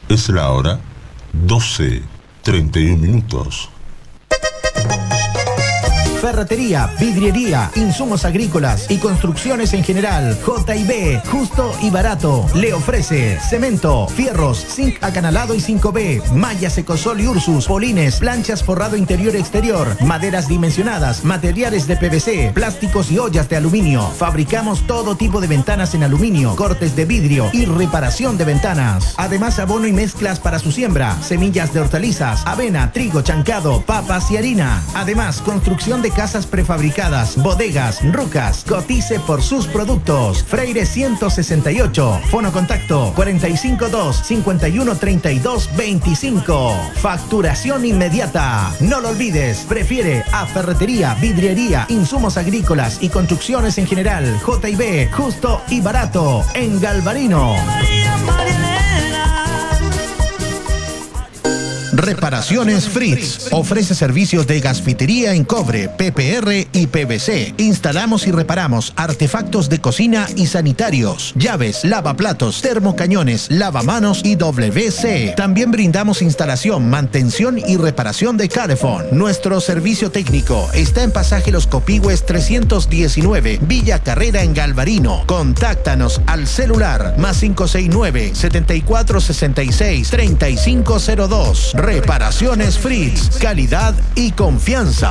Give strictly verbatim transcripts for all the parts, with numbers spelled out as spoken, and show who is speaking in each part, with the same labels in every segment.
Speaker 1: Es la hora doce, treinta y un minutos.
Speaker 2: Ferretería, vidriería, insumos agrícolas y construcciones en general. J y B, justo y barato. Le ofrece cemento, fierros, zinc acanalado y cinco B, mallas Ecosol y Ursus, polines, planchas forrado interior y exterior, maderas dimensionadas, materiales de P V C, plásticos y ollas de aluminio. Fabricamos todo tipo de ventanas en aluminio, cortes de vidrio y reparación de ventanas. Además, abono y mezclas para su siembra, semillas de hortalizas, avena, trigo, chancado, papas y harina. Además, construcción de casas prefabricadas, bodegas, rucas. Cotice por sus productos. Freire ciento sesenta y ocho. Fono contacto cuarenta y cinco dos, cincuenta y uno treinta y dos veinticinco. Facturación inmediata. No lo olvides. Prefiere a ferretería, vidriería, insumos agrícolas y construcciones en general. J y B, justo y barato. En Galvarino. Reparaciones Fritz. Ofrece servicios de gasfitería en cobre, P P R y P V C. Instalamos y reparamos artefactos de cocina y sanitarios, llaves, lavaplatos, termocañones, lavamanos y W C. También brindamos instalación, mantención y reparación de calefón. Nuestro servicio técnico está en Pasaje Los Copihue trescientos diecinueve, Villa Carrera en Galvarino. Contáctanos al celular más cinco seis nueve, setenta y cuatro sesenta y seis, treinta y cinco cero dos. Reparaciones Fritz, calidad y confianza.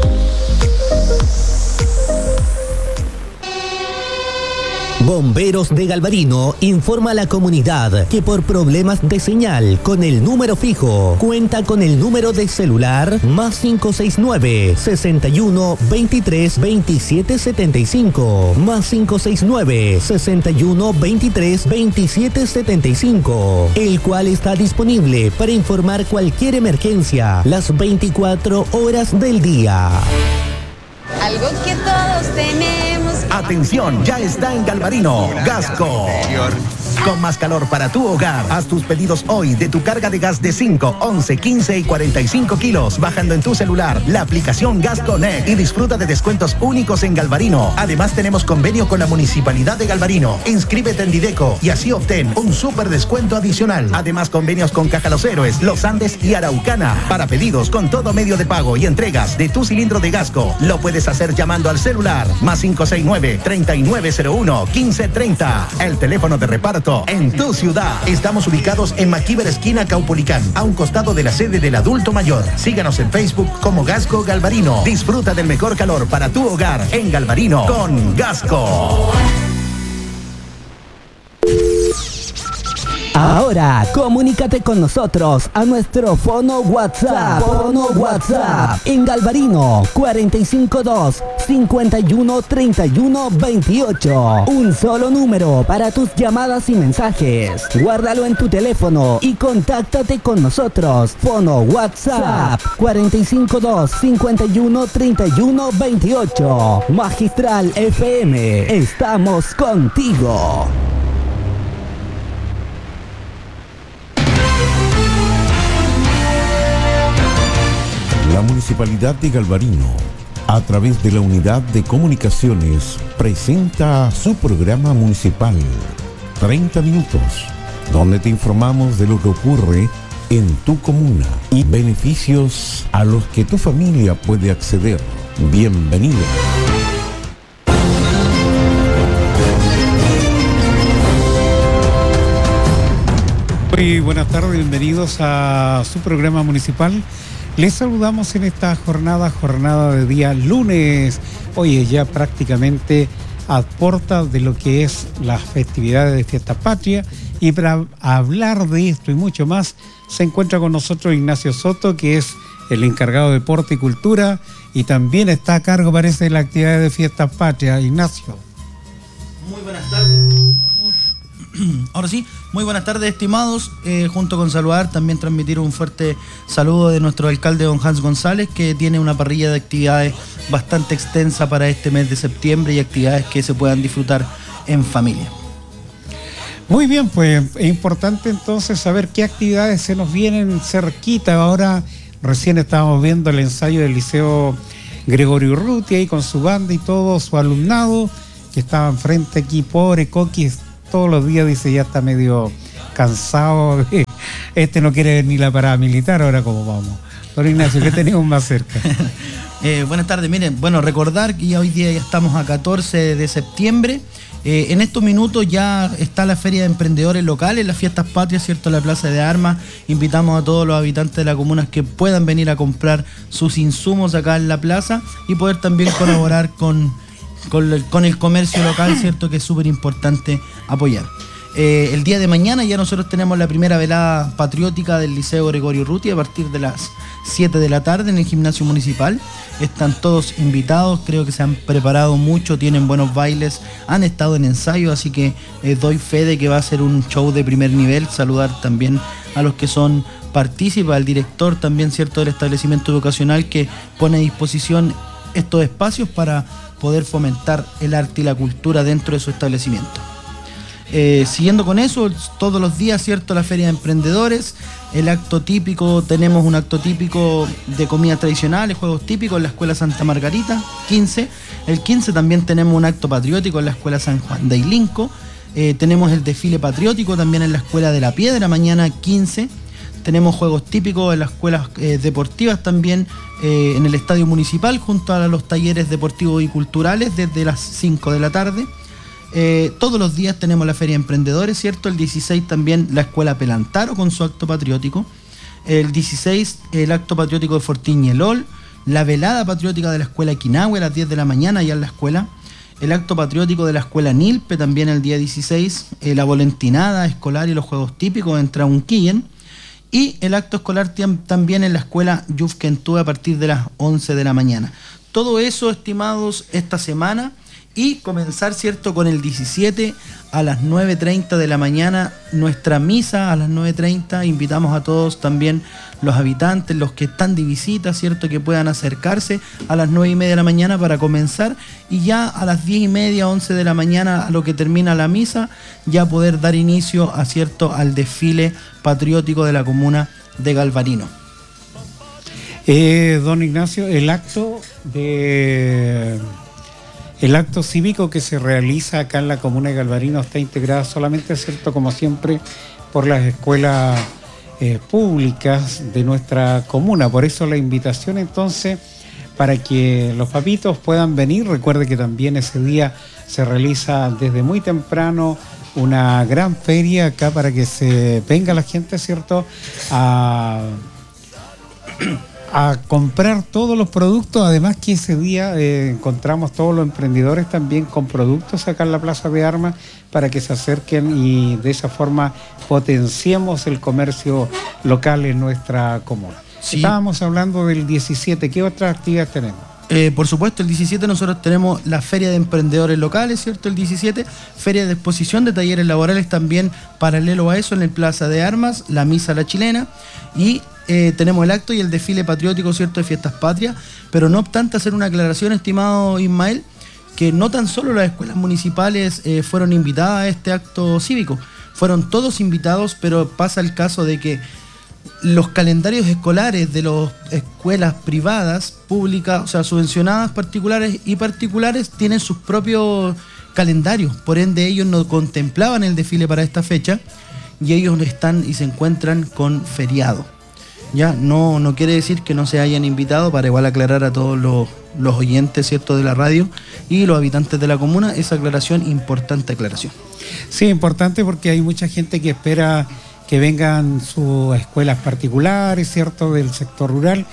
Speaker 3: Bomberos de Galvarino informa a la comunidad que por problemas de señal con el número fijo cuenta con el número de celular más cinco seis nueve, sesenta y uno, veintitrés, veintisiete setenta y cinco, más cinco seis nueve, sesenta y uno, veintitrés, veintisiete setenta y cinco, el cual está disponible para informar cualquier emergencia las veinticuatro horas del día.
Speaker 4: Algo que todos tenemos.
Speaker 2: Atención, ya está en Galvarino, Gasco. Con más calor para tu hogar. Haz tus pedidos hoy de tu carga de gas de cinco, once, quince y cuarenta y cinco kilos, bajando en tu celular la aplicación Gas Connect y disfruta de descuentos únicos en Galvarino. Además, tenemos convenio con la Municipalidad de Galvarino. Inscríbete en Dideco y así obtén un súper descuento adicional. Además, convenios con Caja Los Héroes, Los Andes y Araucana. Para pedidos con todo medio de pago y entregas de tu cilindro de Gasco, lo puedes hacer llamando al celular más cinco seis nueve, treinta y nueve cero uno, quince treinta. El teléfono de reparto en tu ciudad. Estamos ubicados en Maquíver esquina Caupolicán, a un costado de la sede del adulto mayor. Síganos en Facebook como Gasco Galvarino. Disfruta del mejor calor para tu hogar en Galvarino con Gasco.
Speaker 3: Ahora, comunícate con nosotros a nuestro fono WhatsApp. Fono WhatsApp en Galvarino cuarenta y cinco dos, cincuenta y uno, treinta y uno, veintiocho. Un solo número para tus llamadas y mensajes. Guárdalo en tu teléfono y contáctate con nosotros. Fono WhatsApp cuarenta y cinco dos, cincuenta y uno, treinta y uno, veintiocho. Magistral F M. Estamos contigo.
Speaker 5: La Municipalidad de Galvarino, a través de la Unidad de Comunicaciones, presenta su programa municipal treinta minutos, donde te informamos de lo que ocurre en tu comuna y beneficios a los que tu familia puede acceder. Bienvenido.
Speaker 6: Muy buenas tardes, bienvenidos a su programa municipal. Les saludamos en esta jornada, jornada de día lunes. Hoy es ya prácticamente a puerta de lo que es las festividades de Fiesta Patria. Y para hablar de esto y mucho más, se encuentra con nosotros Ignacio Soto, que es el encargado de Deporte y Cultura, y también está a cargo, parece, de la actividad de Fiesta Patria. Ignacio.
Speaker 7: Muy buenas tardes. Ahora sí, muy buenas tardes, estimados. Eh, junto con saludar, también transmitir un fuerte saludo de nuestro alcalde, don Hans González, que tiene una parrilla de actividades bastante extensa para este mes de septiembre y actividades que se puedan disfrutar en familia.
Speaker 6: Muy bien, pues es importante entonces saber qué actividades se nos vienen cerquita. Ahora recién estábamos viendo el ensayo del Liceo Gregorio Urrutia ahí con su banda y todo su alumnado que estaba enfrente aquí, pobre Coquis. Todos los días dice ya está medio cansado de, Este no quiere ni la parada militar, ahora como vamos. Don Ignacio, ¿qué tenemos más cerca?
Speaker 7: eh, buenas tardes, miren, bueno, recordar que ya hoy día ya estamos a catorce de septiembre. Eh, en estos minutos ya está la Feria de Emprendedores Locales, las Fiestas Patrias, ¿cierto? La Plaza de Armas. Invitamos a todos los habitantes de la comuna que puedan venir a comprar sus insumos acá en la plaza y poder también colaborar con, con, el, con el comercio local, ¿cierto? Que es súper importante apoyar. Eh, el día de mañana ya nosotros tenemos la primera velada patriótica del Liceo Gregorio Urrutia a partir de las siete de la tarde en el gimnasio municipal. Están todos invitados, creo que se han preparado mucho, tienen buenos bailes, han estado en ensayo, así que eh, doy fe de que va a ser un show de primer nivel. Saludar también a los que son partícipes, al director también, ¿cierto?, del establecimiento educacional, que pone a disposición estos espacios para poder fomentar el arte y la cultura dentro de su establecimiento. Eh, siguiendo con eso, todos los días, ¿cierto?, la Feria de Emprendedores, el acto típico, tenemos un acto típico de comidas tradicionales, juegos típicos en la Escuela Santa Margarita, quince. El quince también tenemos un acto patriótico en la Escuela San Juan de Ilinco. Eh, tenemos el desfile patriótico también en la Escuela de la Piedra, mañana quince. Tenemos juegos típicos en las escuelas eh, deportivas también eh, en el Estadio Municipal, junto a los talleres deportivos y culturales desde las cinco de la tarde. Eh, todos los días tenemos la Feria de Emprendedores, ¿cierto? El dieciséis también la Escuela Pelantaro con su acto patriótico. El dieciséis el acto patriótico de Fortín y Elol. La velada patriótica de la Escuela Quinahue a las diez de la mañana allá en la escuela. El acto patriótico de la Escuela Nilpe también el día dieciséis. Eh, la volentinada escolar y los juegos típicos en Traunquillen. Y el acto escolar también en la Escuela Yufquentú a partir de las once de la mañana. Todo eso, estimados, esta semana. Y comenzar, ¿cierto?, con el diecisiete a las nueve treinta de la mañana, nuestra misa a las nueve treinta. Invitamos a todos también los habitantes, los que están de visita, ¿cierto?, que puedan acercarse a las nueve y media de la mañana para comenzar. Y ya a las diez y media, once de la mañana, a lo que termina la misa, ya poder dar inicio a, ¿cierto?, al desfile patriótico de la comuna de Galvarino.
Speaker 6: Eh, don Ignacio, el acto de... El acto cívico que se realiza acá en la comuna de Galvarino está integrado solamente, ¿cierto?, como siempre, por las escuelas eh, públicas de nuestra comuna. Por eso la invitación, entonces, para que los papitos puedan venir. Recuerde que también ese día se realiza desde muy temprano una gran feria acá para que se venga la gente, ¿cierto?, a... a comprar todos los productos. Además que ese día eh, encontramos todos los emprendedores también con productos acá en la Plaza de Armas para que se acerquen y de esa forma potenciemos el comercio local en nuestra comuna. Sí. Estábamos hablando del diecisiete, ¿qué otras actividades tenemos?
Speaker 7: Eh, por supuesto, el diecisiete nosotros tenemos la Feria de Emprendedores Locales, ¿cierto? El diecisiete, Feria de Exposición de Talleres Laborales también paralelo a eso en el Plaza de Armas, la Misa a la Chilena y eh, tenemos el acto y el desfile patriótico, ¿cierto?, de Fiestas Patrias, pero no obstante hacer una aclaración, estimado Ismael, que no tan solo las escuelas municipales eh, fueron invitadas a este acto cívico, fueron todos invitados, pero pasa el caso de que los calendarios escolares de las escuelas privadas, públicas, o sea, subvencionadas particulares y particulares, tienen sus propios calendarios. Por ende, ellos no contemplaban el desfile para esta fecha y ellos están y se encuentran con feriado. Ya, no, no quiere decir que no se hayan invitado, para igual aclarar a todos los, los oyentes, ¿cierto?, de la radio y los habitantes de la comuna, esa aclaración, importante aclaración.
Speaker 6: Sí, importante porque hay mucha gente que espera que vengan sus escuelas particulares, ¿cierto?, del sector rural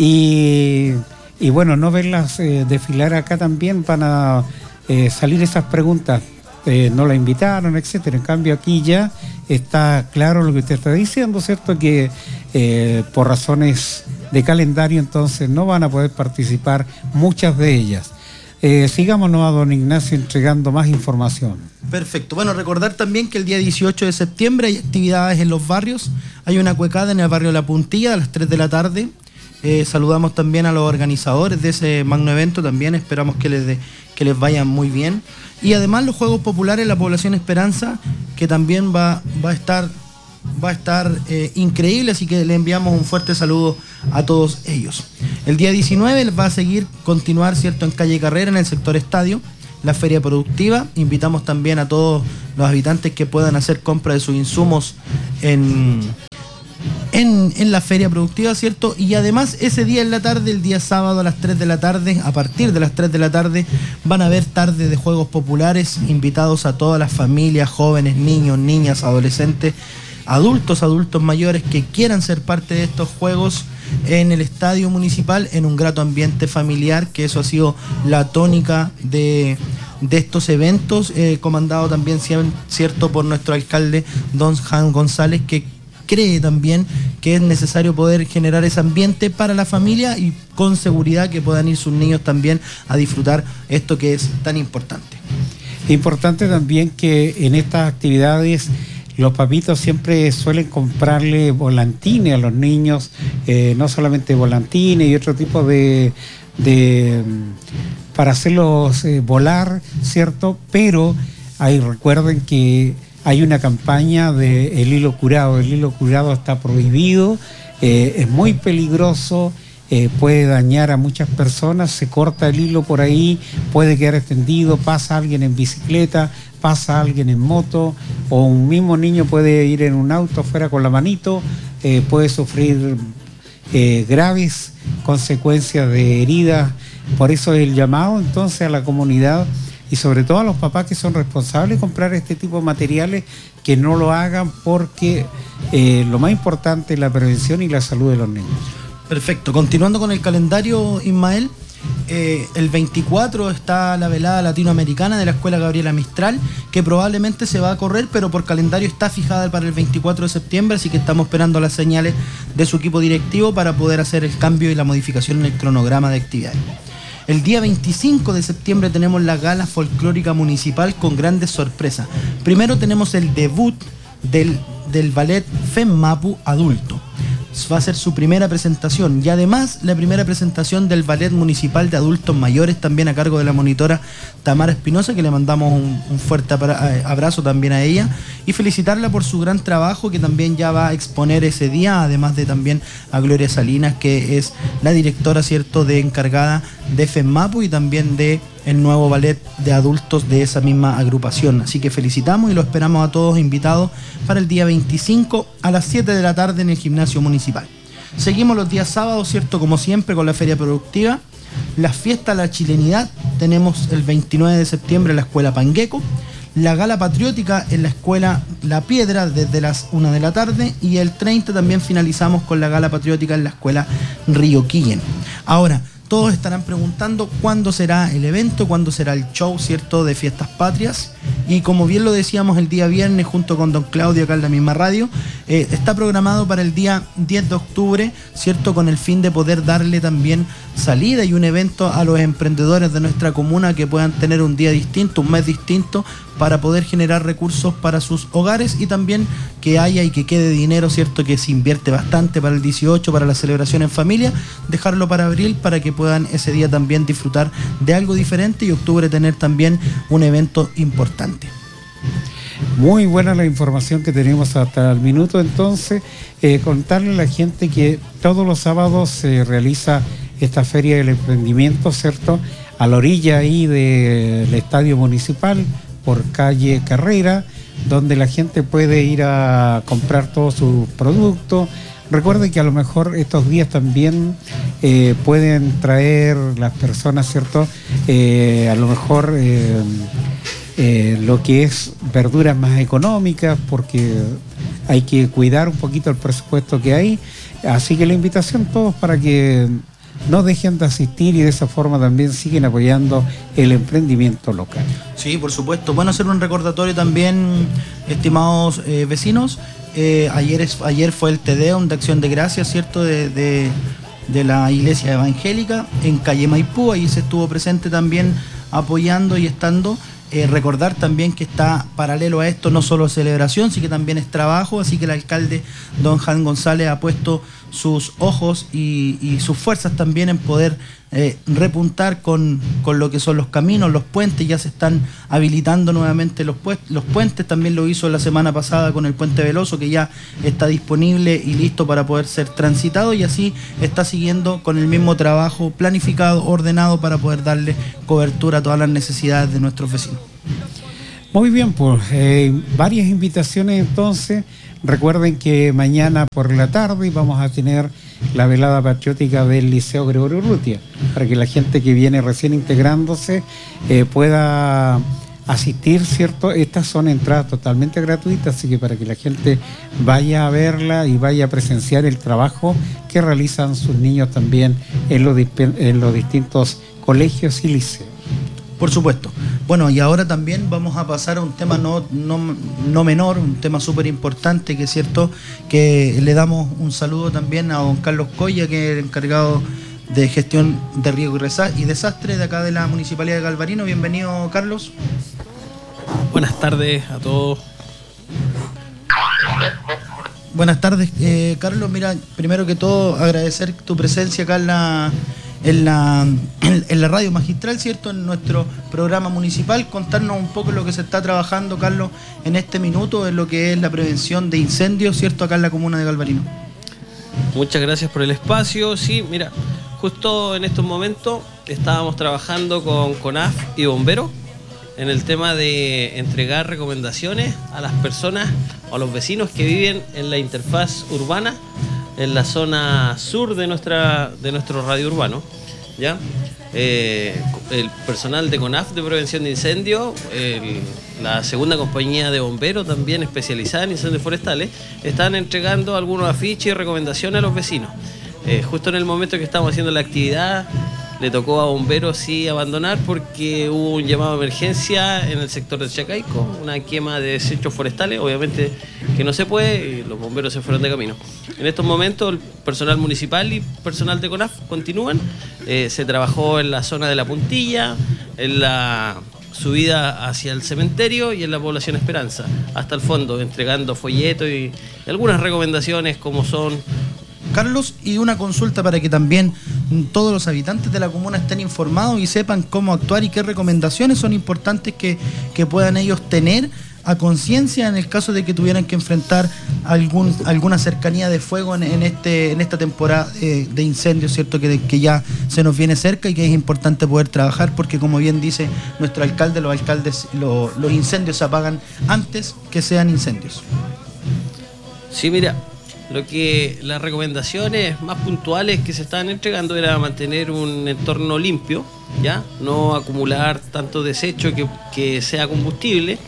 Speaker 6: y, y bueno, no verlas eh, desfilar acá también van a eh, salir esas preguntas, eh, no la invitaron, etcétera. En cambio aquí ya está claro lo que usted está diciendo, ¿cierto?, que eh, por razones de calendario entonces no van a poder participar muchas de ellas. Eh, sigámonos a don Ignacio entregando más información.
Speaker 7: Perfecto. Bueno, recordar también que el día dieciocho de septiembre hay actividades en los barrios. Hay una cuecada en el barrio La Puntilla a las tres de la tarde. Eh, saludamos también a los organizadores de ese magno evento también. Esperamos que les, de, que les vaya muy bien. Y además los Juegos Populares, la Población Esperanza, que también va, va a estar, va a estar eh, increíble, así que le enviamos un fuerte saludo a todos ellos. El día diecinueve va a seguir, continuar, ¿cierto?, en calle Carrera, en el sector estadio, la feria productiva. Invitamos también a todos los habitantes que puedan hacer compra de sus insumos en, En, en la feria productiva, ¿cierto? Y además ese día en la tarde, el día sábado a las tres de la tarde, a partir de las tres de la tarde, van a haber tarde de juegos populares, invitados a todas las familias, jóvenes, niños, niñas, adolescentes, adultos, adultos mayores que quieran ser parte de estos juegos en el estadio municipal, en un grato ambiente familiar, que eso ha sido la tónica de, de estos eventos, eh, comandado también, cierto, por nuestro alcalde, don Jan González, que cree también que es necesario poder generar ese ambiente para la familia y con seguridad que puedan ir sus niños también a disfrutar esto que es tan importante.
Speaker 6: Importante también que en estas actividades los papitos siempre suelen comprarle volantines a los niños, eh, no solamente volantines y otro tipo de, de para hacerlos eh, volar, ¿cierto? Pero ahí recuerden que hay una campaña de el hilo curado. El hilo curado está prohibido, eh, es muy peligroso, eh, puede dañar a muchas personas, se corta el hilo por ahí, puede quedar extendido, pasa alguien en bicicleta, pasa alguien en moto, o un mismo niño puede ir en un auto afuera con la manito, eh, puede sufrir eh, graves consecuencias de heridas. Por eso el llamado entonces a la comunidad y sobre todo a los papás que son responsables de comprar este tipo de materiales, que no lo hagan, porque eh, lo más importante es la prevención y la salud de los niños.
Speaker 7: Perfecto. Continuando con el calendario, Ismael, eh, el veinticuatro está la velada latinoamericana de la Escuela Gabriela Mistral, que probablemente se va a correr, pero por calendario está fijada para el veinticuatro de septiembre, así que estamos esperando las señales de su equipo directivo para poder hacer el cambio y la modificación en el cronograma de actividades. El día veinticinco de septiembre tenemos la gala folclórica municipal con grandes sorpresas. Primero tenemos el debut del, del ballet FEMMAPU adulto. Va a ser su primera presentación y además la primera presentación del ballet municipal de adultos mayores, también a cargo de la monitora Tamara Espinosa, que le mandamos un, un fuerte abrazo también a ella y felicitarla por su gran trabajo, que también ya va a exponer ese día, además de también a Gloria Salinas, que es la directora, cierto, de encargada de FEMMAPU y también de el nuevo ballet de adultos de esa misma agrupación. Así que felicitamos y lo esperamos a todos invitados para el día veinticinco a las siete de la tarde en el gimnasio municipal. Seguimos los días sábados, ¿cierto? Como siempre, con la feria productiva. La fiesta La Chilenidad tenemos el veintinueve de septiembre en la escuela Pangueco. La gala patriótica en la escuela La Piedra desde las una de la tarde. Y el treinta también finalizamos con la gala patriótica en la escuela Río Quillen. Ahora, todos estarán preguntando cuándo será el evento, cuándo será el show, ¿cierto?, de Fiestas Patrias. Y como bien lo decíamos el día viernes junto con don Claudio acá en la misma radio, eh, está programado para el día diez de octubre, ¿cierto?, con el fin de poder darle también salida y un evento a los emprendedores de nuestra comuna que puedan tener un día distinto, un mes distinto, para poder generar recursos para sus hogares y también que haya y que quede dinero, ¿cierto?, que se invierte bastante para el dieciocho, para la celebración en familia, dejarlo para abril para que puedan ese día también disfrutar de algo diferente y octubre tener también un evento importante.
Speaker 6: Muy buena la información que tenemos hasta el minuto. Entonces, eh, contarle a la gente que todos los sábados se realiza esta Feria del Emprendimiento, ¿cierto?, a la orilla ahí del Estadio Municipal, por calle Carrera, donde la gente puede ir a comprar todos sus productos. Recuerden que a lo mejor estos días también eh, pueden traer las personas, ¿cierto?, eh, a lo mejor eh, eh, lo que es verduras más económicas, porque hay que cuidar un poquito el presupuesto que hay. Así que la invitación a todos para que no dejen de asistir y de esa forma también siguen apoyando el emprendimiento local.
Speaker 7: Sí, por supuesto. Bueno, hacer un recordatorio también, estimados eh, vecinos. Eh, ayer, es, ayer fue el Te Deum de Acción de Gracias, ¿cierto?, de, de, de la Iglesia Evangélica en calle Maipú. Ahí se estuvo presente también apoyando y estando. Eh, recordar también que está paralelo a esto no solo celebración, sino que también es trabajo, así que el alcalde don Jan González ha puesto sus ojos y, y sus fuerzas también en poder eh, repuntar con, con lo que son los caminos, los puentes. Ya se están habilitando nuevamente los, pu- los puentes, también lo hizo la semana pasada con el puente Veloso, que ya está disponible y listo para poder ser transitado, y así está siguiendo con el mismo trabajo planificado, ordenado, para poder darle cobertura a todas las necesidades de nuestros vecinos.
Speaker 6: Muy bien, pues eh, varias invitaciones entonces Recuerden que mañana por la tarde vamos a tener la velada patriótica del Liceo Gregorio Urrutia, para que la gente que viene recién integrándose eh, pueda asistir, ¿cierto? Estas son entradas totalmente gratuitas, así que para que la gente vaya a verla y vaya a presenciar el trabajo que realizan sus niños también en los, en los distintos colegios y liceos.
Speaker 7: Por supuesto. Bueno, y ahora también vamos a pasar a un tema no, no, no menor, un tema súper importante, que es cierto que le damos un saludo también a don Carlos Coya, que es el encargado de gestión de riesgo y desastre de acá de la Municipalidad de Galvarino. Bienvenido, Carlos.
Speaker 8: Buenas tardes a todos.
Speaker 7: Buenas tardes, eh, Carlos. Mira, primero que todo agradecer tu presencia acá en la... En la, en la radio magistral, ¿cierto? En nuestro programa municipal, contarnos un poco lo que se está trabajando, Carlos, en este minuto, en lo que es la prevención de incendios, ¿cierto? Acá en la comuna de Galvarino.
Speaker 8: Muchas gracias por el espacio. Sí, mira, justo en estos momentos estábamos trabajando con CONAF y bomberos en el tema de entregar recomendaciones a las personas o a los vecinos que viven en la interfaz urbana, en la zona sur de nuestra de nuestro radio urbano, ¿ya? Eh, el personal de CONAF de prevención de incendios, el, la segunda compañía de bomberos también especializada en incendios forestales, están entregando algunos afiches y recomendaciones a los vecinos. Eh, justo en el momento que estamos haciendo la actividad, le tocó a bomberos sí abandonar porque hubo un llamado de emergencia en el sector de Chacaico, una quema de desechos forestales, obviamente que no se puede, y los bomberos se fueron de camino. En estos momentos el personal municipal y personal de CONAF continúan, eh, se trabajó en la zona de La Puntilla, en la subida hacia el cementerio y en la población Esperanza, hasta el fondo, entregando folletos y algunas recomendaciones como son...
Speaker 7: Carlos, y una consulta para que también todos los habitantes de la comuna estén informados y sepan cómo actuar y qué recomendaciones son importantes que, que puedan ellos tener a conciencia en el caso de que tuvieran que enfrentar algún, alguna cercanía de fuego en, en, este, en esta temporada de, de incendios, ¿cierto? Que, que ya se nos viene cerca y que es importante poder trabajar porque, como bien dice nuestro alcalde, los alcaldes, lo, los incendios se apagan antes que sean incendios.
Speaker 8: Sí, mira, lo que las recomendaciones más puntuales que se estaban entregando era mantener un entorno limpio, ¿ya? No acumular tanto desecho que, que sea combustible.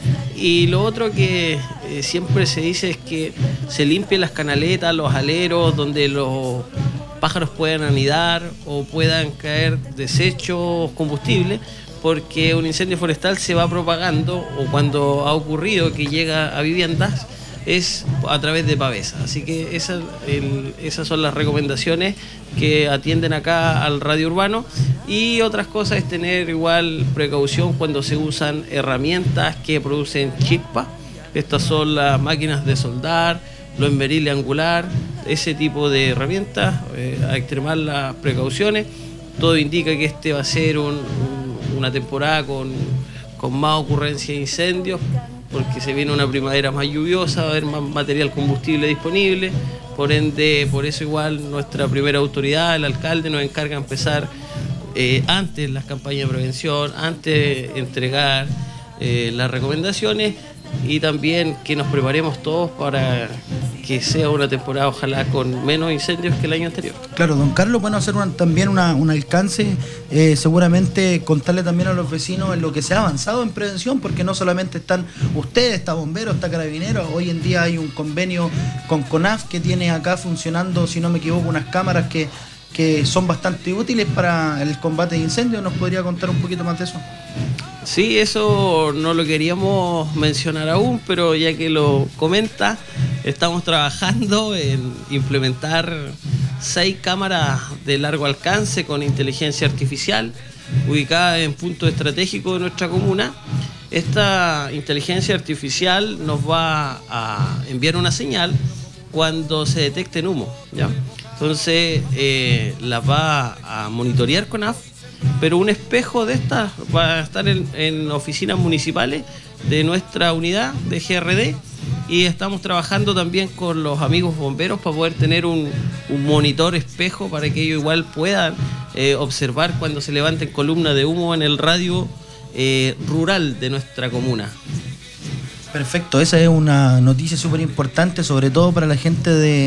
Speaker 8: Y lo otro que eh, siempre se dice es que se limpien las canaletas, los aleros, donde los pájaros puedan anidar o puedan caer desechos combustibles, porque un incendio forestal se va propagando, o cuando ha ocurrido que llega a viviendas, es a través de pavesa. Así que esa, el, esas son las recomendaciones que atienden acá al radio urbano. Y otras cosas es tener igual precaución cuando se usan herramientas que producen chispa. Estas son las máquinas de soldar, los emberiles angular, ese tipo de herramientas, eh, a extremar las precauciones. Todo indica que este va a ser un, un, una temporada con, con más ocurrencia de incendios, porque se viene una primavera más lluviosa, va a haber más material combustible disponible, por ende, por eso igual nuestra primera autoridad, el alcalde, nos encarga de empezar eh, antes las campañas de prevención, antes entregar eh, las recomendaciones, y también que nos preparemos todos para que sea una temporada ojalá con menos incendios que el año anterior. Claro, don Carlos, bueno, hacer una, también una, un alcance, eh, seguramente contarle también a los vecinos en lo que se ha avanzado en prevención, porque no solamente están ustedes, está bomberos, está carabineros, hoy en día hay un convenio con CONAF que tiene acá funcionando, si no me equivoco, unas cámaras que, que son bastante útiles para el combate de incendios. ¿Nos podría contar un poquito más de eso? Sí, eso no lo queríamos mencionar aún, pero ya que lo comenta, estamos trabajando en implementar seis cámaras de largo alcance con inteligencia artificial ubicadas en puntos estratégicos de nuestra comuna. Esta inteligencia artificial nos va a enviar una señal cuando se detecten humo, ¿ya? Entonces eh, las va a monitorear CONAF, pero un espejo de estas va a estar en, en oficinas municipales de nuestra unidad de G R D, y estamos trabajando también con los amigos bomberos para poder tener un, un monitor espejo para que ellos igual puedan eh, observar cuando se levanten columnas de humo en el radio eh, rural de nuestra comuna.
Speaker 7: Perfecto, esa es una noticia súper importante, sobre todo para la gente de